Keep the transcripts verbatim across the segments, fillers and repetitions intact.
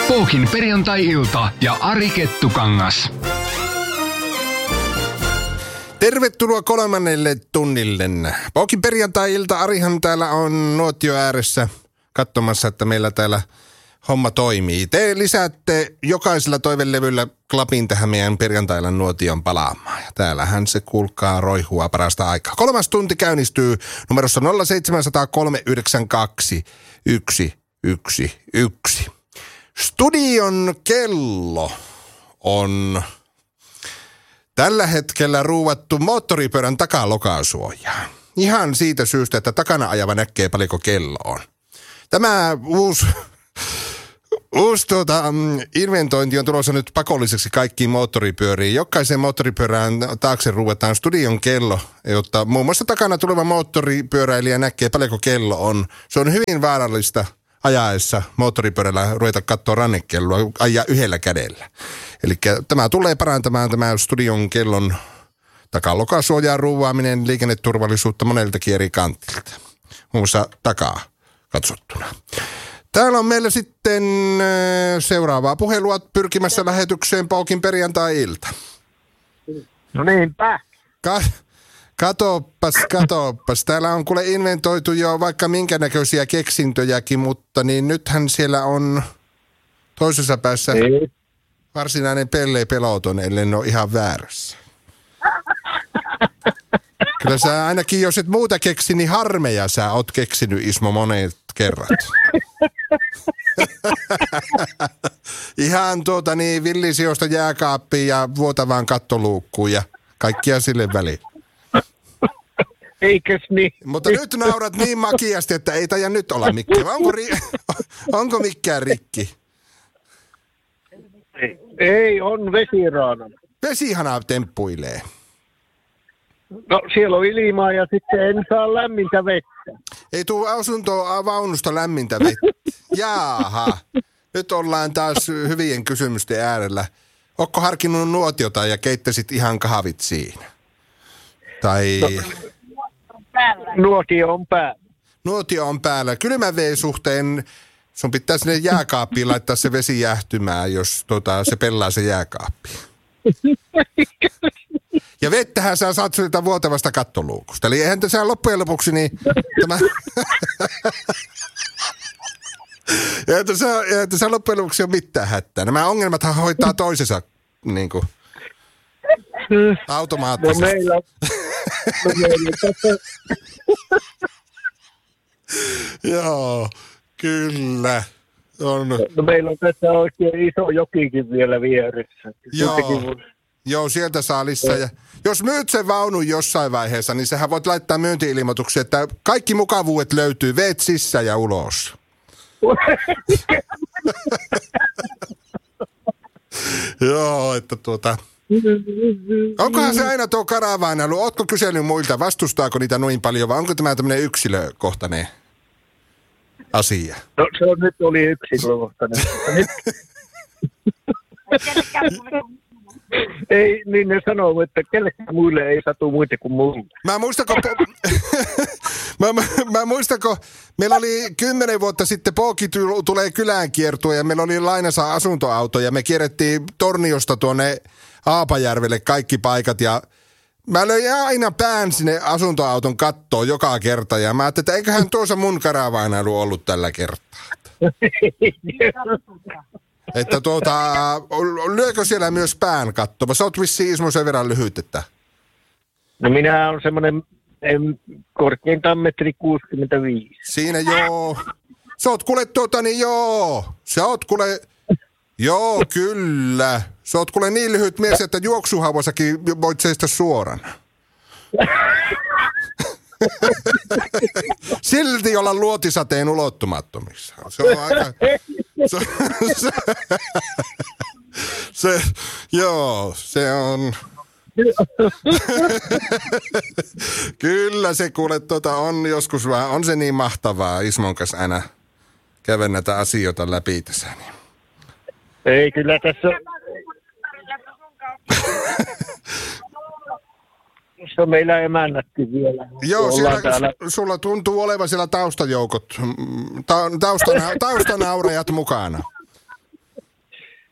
Pookin perjantai-ilta ja Ari Kettukangas. Tervetuloa kolmannelle tunnille. Pookin perjantai-ilta. Arihan täällä on nuotio ääressä katsomassa, että meillä täällä homma toimii. Te lisäätte jokaisella toivelevyllä klapin tähän meidän perjantailla nuotion palaamaan. Ja täällähän se kuulkaa roihua parasta aikaa. Kolmas tunti käynnistyy numerossa nolla seitsemän nolla kolme yhdeksän kaksi yksi yksi yksi. Studion kello on tällä hetkellä ruuvattu moottoripyörän takalokaasuojaan. Ihan siitä syystä, että takana ajava näkee paljonko kello on. Tämä uusi, uusi tuota, inventointi on tulossa nyt pakolliseksi kaikkiin moottoripyöriin. Jokaisen moottoripyörään taakse ruuvataan studion kello, jotta muun muassa takana tuleva moottoripyöräilijä näkee paljonko kello on. Se on hyvin vaarallista ajaessa moottoripyörällä ruveta katsoa rannekelloa, ajaa yhdellä kädellä. Eli tämä tulee parantamaan tämä studion kellon takalokasuojaan ruuvaaminen liikenneturvallisuutta moneltakin eri kantilta. Muun muassa takaa katsottuna. Täällä on meillä sitten seuraavaa puhelua pyrkimässä lähetykseen Pookin perjantai-ilta. No niinpä. Ka- katoppas, katoppas. Täällä on kuule inventoitu jo vaikka minkä näköisiä keksintöjäkin, mutta niin nythän siellä on toisessa päässä Ei. varsinainen Pelle Peloton, ellei ne ole ihan väärässä. Kyllä sä ainakin, jos et muuta keksi, niin harmeja sä oot keksinyt, Ismo, monet kerrat. Ihan tuota niin, villisiosta jääkaappiin ja vuotavaan kattoluukkuun ja kaikkia sille väliin. Eikös niin? Mutta nyt naurat niin makiasti, että ei taida nyt olla mikään. Onko, ri- onko mikään rikki? Ei, ei on vesiraana. Vesihana temppuilee. No siellä on ilmaa ja sitten en saa lämmintä vettä. Ei tuu asuntoa vaunusta lämmintä vettä. Jaaha. Nyt ollaan taas hyvien kysymysten äärellä. Ootko harkinnut nuotiota ja keittäsit ihan kahvit siinä? Tai... No, nuotio on päällä. Nuotio on päällä. Kylmän veden suhteen sun pitää sinne jääkaappiin laittaa se vesi jäähtymään, jos tota, se pellaa se jääkaappi. Ja vettähän sä saat sieltä vuotavasta kattoluukusta. Eli eihän tässä loppujen lopuksi niin tämä... eihän tässä, eihän tässä loppujen lopuksi ole mitään hätää. Nämä ongelmathan hoitaa toisensa niin kuin automaattisesti. No meillä, no meillä tässä... Joo, kyllä. On. No meillä on tässä oikein iso jokikin vielä vieressä. Joo. Joo, sieltä saa lisää. Ja jos myyt sen vaunun jossain vaiheessa, niin sähän voit laittaa myynti-ilmoituksia, että kaikki mukavuudet löytyy, veet sisään ja ulos. Joo, että tuota... Onkohan se aina tuo karavaanailu? Ootko kysellyt muilta, vastustaako niitä noin paljon, vai onko tämä tämmöinen yksilökohtainen asia? No se on, nyt oli yksilökohtainen. Ei, niin ne sanoo, että kellekään muille ei satu muita kuin muille. Mä muistako, mä, mä, mä muistako, meillä oli kymmenen vuotta sitten Pooki tulee kylään kiertua ja meillä oli lainassa asuntoauto ja me kierrettiin Torniosta tuonne Aapajärvelle kaikki paikat ja mä löin aina pään sinne asuntoauton kattoon joka kerta ja mä ajattelin, että eiköhän tuossa mun karavaanailu ollut tällä kertaa. Että tuota, lyökö siellä myös pään katto? Sä oot vissiin, Ismo, sen verran lyhyt, että... No minä on semmoinen korkeintaan metri kuusikymmentäviisi. Siinä joo. Sä oot kuule tuota, niin joo. Sä oot kuule... Joo, kyllä. Sä oot kuule niin lyhyt mies, että juoksuhavossakin voit seistä suorana. Silti olla luotisateen ulottumattomissa. Se on aika... Se, se, se, joo, se on... Kyllä se kuule tota, on joskus vähän, on se niin mahtavaa Ismon kanssa aina käydä näitä asioita läpi tässä. Niin. Ei kyllä tässä... Se on meillä emännätkin vielä. Joo, siellä, täällä... sulla tuntuu olevan siellä taustajoukot, ta, taustana, taustanaurajat mukana.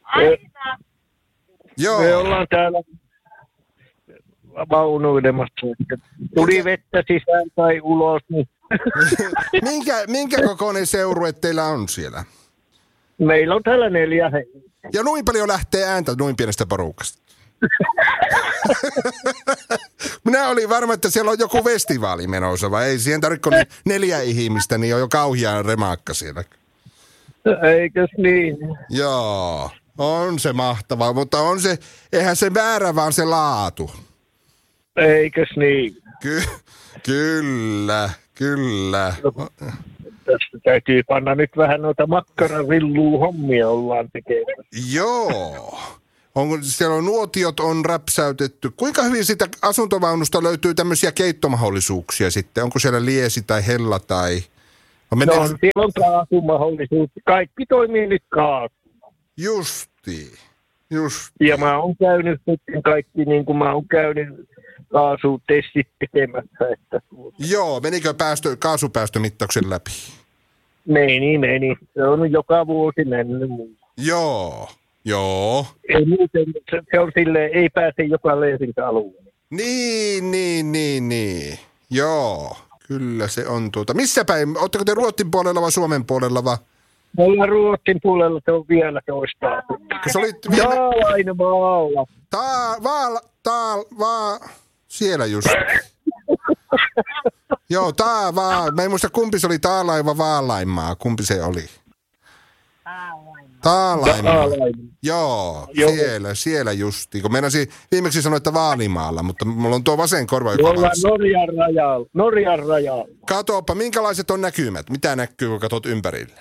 Me, Joo. me ollaan täällä vaunuilemassa. Tuli vettä sisään tai ulos. Niin minkä, minkä kokoinen seurue teillä on siellä? meillä on täällä neljä henkeä. Ja noin paljon lähtee ääntä noin pienestä porukasta. Minä olin varma, että siellä on joku festivaali menossa, vai ei siihen tarvitse kun neljä ihmistä, niin on jo kauhean remakka siellä. Eikös niin? Joo, on se mahtavaa, mutta on se, eihän se määrä, vaan se laatu. Eikös niin? Ky- kyllä, kyllä. Tästä täytyy panna nyt vähän noita makkaravilluu hommia ollaan tekemässä. Joo. Onko, siellä on nuotiot on räpsäytetty. Kuinka hyvin sitä asuntovaunusta löytyy tämmöisiä keittomahdollisuuksia sitten? Onko siellä liesi tai hella tai... No, no siellä on kaasumahdollisuus. Kaikki toimii nyt kaasu. Justiin. Justiin. Ja mä oon käynyt sitten kaikki, niin kuin mä oon käynyt kaasutestit tekemässä. Että... Joo, menikö päästö, kaasupäästömittauksen läpi? Meni, meni. Se on joka vuosi mennyt. Joo, joo. Ei muuten, se, se on silleen, ei pääse joka leirintäalueelle. Niin, niin, niin, niin. Joo, kyllä se on tuota. Missä päin? Oletteko te Ruotsin puolella vai Suomen puolella vai? Me ollaan Ruotsin puolella, se on vielä toista. Kun olit viime... Taalainen vaala. Taa, vaala, taal, vaa, siellä just. Joo, taa, vaa. Mä en muista kumpi se oli, Taalaiva, Vaalaimaa. Kumpi se oli? Taalaimaa. Taalaimaa. Joo, Joo, siellä, siellä justi. Kun meinasin viimeksi sanoa, että Vaalimaalla, mutta mulla on tuo vasen korva. Me ollaan Norjan rajalla. Norjan rajalla. Katoppa, minkälaiset on näkymät? Mitä näkyy, kun katsot ympärille?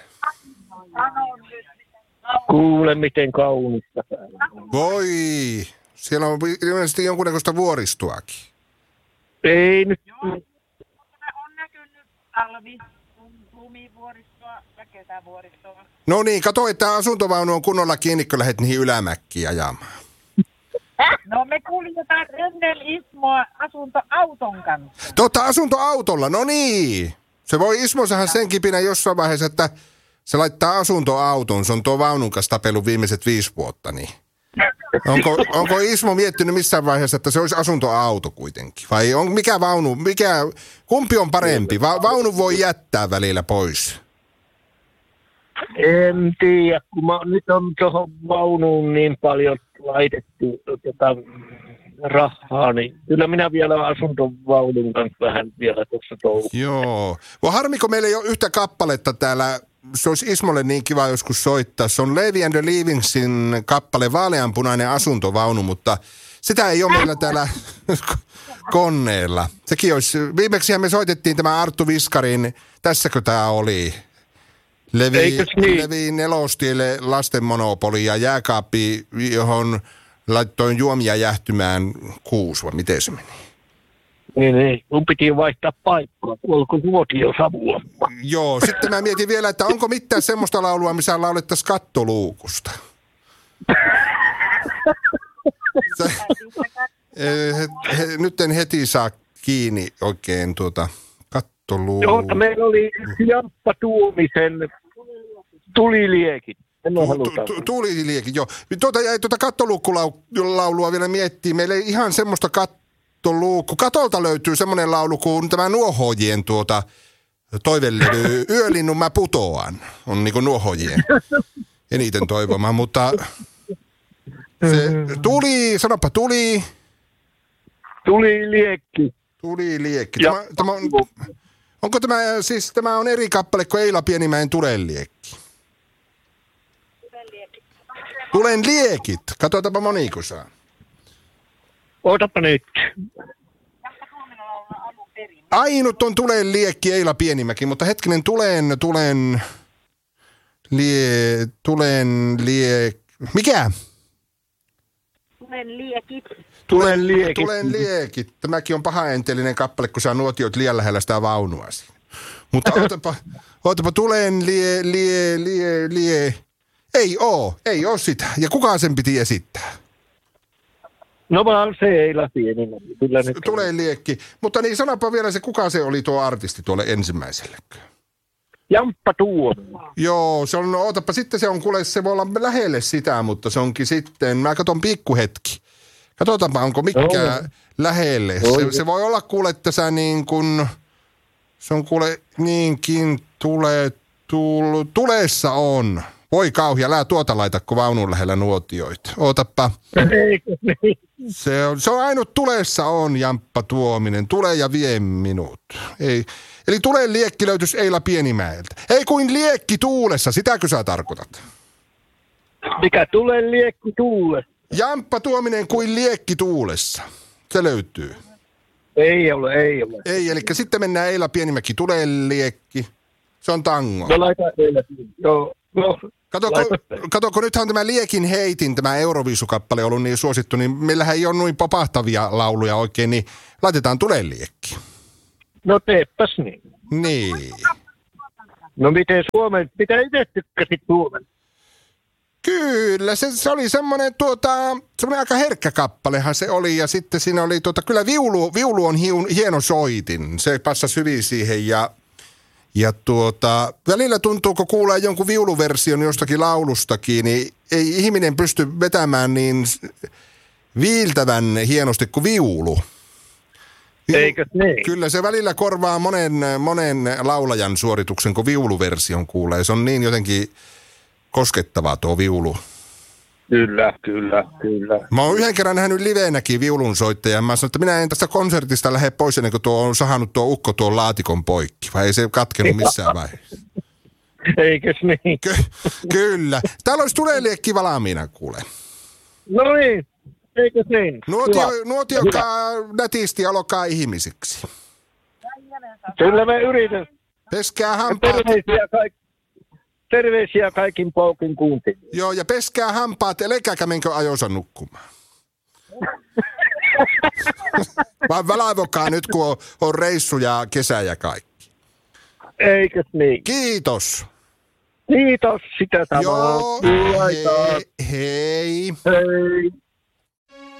Kuule, miten kaunista. Voi, siellä on ilmeisesti jonkunnäköistä vuoristoakin. Ei nyt. On näkynyt talvi, lumivuoristoa ja kesävuoristoa. No niin, kato, että asuntovaunu on kunnolla kiinni, kun lähdet niihin ylämäkkiin ajamaan. No me kuljetaan ennen Ismoa asuntoauton kanssa. Totta, asuntoautolla, no niin. Se voi Ismo saada sen kipinä jossain vaiheessa, että se laittaa asuntoauton. Se on tuo vaunun kanssa tapellut viimeiset viisi vuotta, niin. Onko, onko Ismo miettinyt missään vaiheessa, että se olisi asuntoauto kuitenkin? Vai on mikä vaunu, mikä, kumpi on parempi? Va, vaunu voi jättää välillä pois. En tiedä, kun mä, nyt on tuohon vaunuun niin paljon laitettu tota, rahaa, niin kyllä minä vielä asuntovaunun kanssa vähän vielä tuossa touhuun. Joo. Voi harmi, kun meillä ei ole yhtä kappaletta täällä. Se olisi Ismolle niin kiva joskus soittaa. Se on Levi and the Leavingsin kappale Vaaleanpunainen asuntovaunu, mutta sitä ei ole meillä täällä koneella. Sekin olisi, viimeksihän me soitettiin tämä Arttu Viskarin, tässäkö tämä oli? Levi, niin? Levi Nelostielle lasten monopoli ja jääkaappi, johon laittoin juomia jähtymään kuusi, vai miten se meni? Niin, niin. Mun piti vaihtaa paikkaa, olko nuotio savua. Joo, sitten mä mietin vielä, että onko mitään semmoista laulua, missä laulettaisiin kattoluukusta. Se, he, he, nyt en heti saa kiinni oikein tuota kattoluukusta. Joo, meillä oli Jamppa Tuomisen Tuliliekit. Tuliliekit, joo. Tuota jäi tuota kattoluukkulaulua vielä miettii. Meillä ei ihan semmoista kattoluukku. Katolta löytyy semmoinen laulu kuin tämä Nuohojien tuota toivelevy Yölinnun mä putoan. On niinku Nuohojien eniten toivoma, mutta se tuli, sanoppa tuli. Tuliliekki. Tuliliekki. Tämä, tämä on, onko tämä, siis tämä on eri kappale kuin Eila Pienimäen Tulenliekki? Tulen liekit. Katsotaanpa moniko saa. Otapa nyt. Ainut on Tulen liekki Eila Pienimäki, mutta hetkinen, tulen, tulen, lie, tulen, lie, mikä? Tulen liekit. Tulen liekit. Tulen liekit. Tämäkin on pahaenteellinen kappale, kun saa nuotiot liian lähellä sitä vaunua siinä. Mutta ootapa, ootapa tulen lie, lie, lie, lie. Ei oo, ei oo sitä. Ja kukaan sen piti esittää? No vaan se Eila Pienimäki. Kyllä nyt. Tulee liekki. Mutta niin sanoppa vielä se, kuka se oli tuo artisti tuolle ensimmäiselle. Jamppa Tuominen. Joo, se on, ootapa sitten se on, kuule, se voi olla lähelle sitä, mutta se onkin sitten, mä katson pikkuhetki. Katsotaanpa, onko mikään no. lähelle. Se, se voi olla, kuule, että sä niin kun, se on kuule niinkin tule, tul, tulessa on. Voi kauhia, lää tuota laita, kun vaunun lähellä nuotioita. Ootappa. Se on, se on ainut tulessa on, Jamppa Tuominen. Tule ja vie minut. Ei. Eli tulen liekki löytyisi Eila Pienimäeltä. Ei kuin liekki tuulessa, sitäkö sä tarkoitat? Mikä tulee liekki tuulessa? Jamppa Tuominen kuin liekki tuulessa. Se löytyy. Ei ole, ei ole. Ei, eli sitten mennään Eila Pienimäki, tulee liekki. Se on tango. No laita Eila, joo. No, Katoko, katoko, nythän tämä Liekin heitin, tämä Euroviisukappale ollut niin suosittu, niin meillähän ei ole noin popahtavia lauluja oikein, niin laitetaan Tule liekki. No teepäs niin. Niin. No miten Suomen, mitä itse tykkäsit Suomen? Kyllä, se, se oli semmoinen tuota, semmoinen aika herkkä kappalehan se oli, ja sitten siinä oli tuota, kyllä viulu, viulu on hiun, hieno soitin, se passasi hyvin siihen, ja Ja tuota, välillä tuntuu, kun kuulee jonkun viuluversion jostakin laulustakin, niin ei ihminen pysty vetämään niin viiltävän hienosti kuin viulu. Eikö niin? Kyllä se välillä korvaa monen, monen laulajan suorituksen, kun viuluversion kuulee. Se on niin jotenkin koskettavaa tuo viulu. Kyllä, kyllä, kyllä. Mä oon yhden kerran nähnyt liveenäkin viulunsoittajan. Mä sanoin, että minä en tästä konsertista lähde pois ennen kuin tuo on sahannut tuo ukko tuon laatikon poikki. Vai ei se katkenut missään vaiheessa? Eikös niin? Ky- kyllä. Täällä olisi tuleliekki valmiina, kuule. No niin, eikös niin? Nuotio, nuotiokaa nätisti ja olokaa ihmisiksi. Kyllä me yritän. Peskää hampaat. Terveisiä, kaik- terveisiä kaikin paukin kuuntiin. Joo, ja peskää hampaat, älkääkä menkö ajoissa nukkumaan. Vaan valavokaa nyt, kun on, on reissu ja kesä ja kaikki. Eikös niin? Kiitos. Kiitos, sitä samaa. Joo, hei. Hei. Hei.